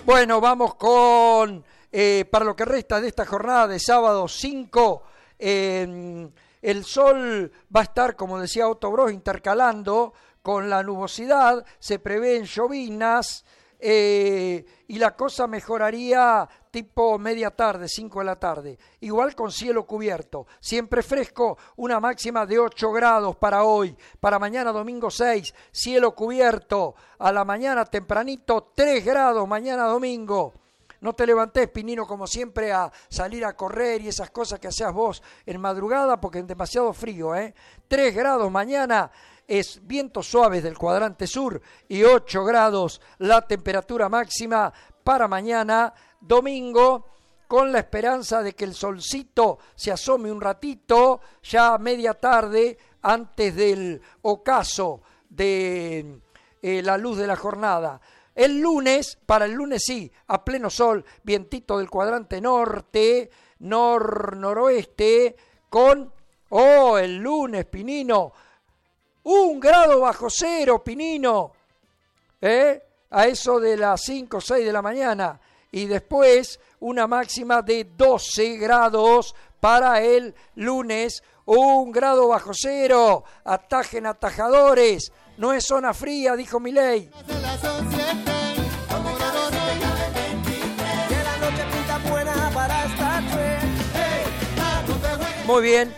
Bueno, vamos con, para lo que resta de esta jornada de sábado 5, el sol va a estar, como decía Otto Bros, intercalando con la nubosidad, se prevén llovinas, y la cosa mejoraría tipo media tarde, 5 de la tarde. Igual con cielo cubierto, siempre fresco, una máxima de 8 grados para hoy. Para mañana domingo 6, cielo cubierto, a la mañana tempranito 3 grados, mañana domingo. No te levantes, Pinino, como siempre, a salir a correr y esas cosas que hacías vos en madrugada, porque es demasiado frío, 3 grados mañana. Es vientos suaves del cuadrante sur y 8 grados la temperatura máxima para mañana domingo, con la esperanza de que el solcito se asome un ratito, ya a media tarde, antes del ocaso de la luz de la jornada. El lunes, para el lunes sí, a pleno sol, vientito del cuadrante norte, noroeste, con, el lunes, Pinino, 1 grado bajo cero, Pinino, a eso de las 5 o 6 de la mañana, y después una máxima de 12 grados para el lunes, 1 grado bajo cero, atajen atajadores, no es zona fría, dijo Milei. Muy bien,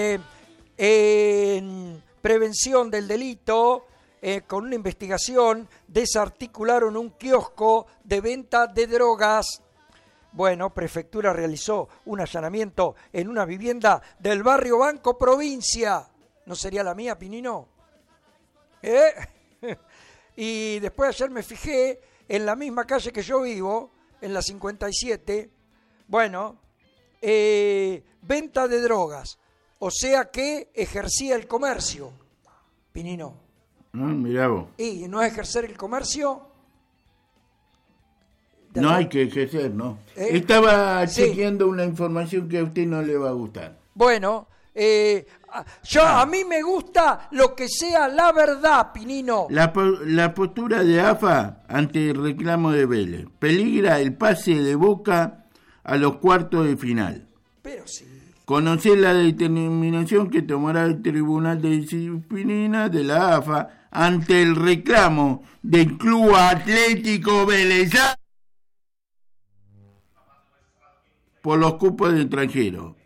en prevención del delito, con una investigación, desarticularon un kiosco de venta de drogas. Bueno, Prefectura realizó un allanamiento en una vivienda del barrio Banco Provincia. ¿No sería la mía, Pinino? Y después ayer me fijé en la misma calle que yo vivo, en la 57. Bueno, venta de drogas. O sea que ejercía el comercio, Pinino. Mirá vos. ¿Y no ejercer el comercio? No hay que ejercer, ¿no? Estaba chequeando una información que a usted no le va a gustar. Bueno, a mí me gusta lo que sea la verdad, Pinino. La postura de AFA ante el reclamo de Vélez. Peligra el pase de Boca a los cuartos de final. Pero sí. Conocer la determinación que tomará el Tribunal de Disciplina de la AFA ante el reclamo del Club Atlético Vélez por los cupos de extranjeros.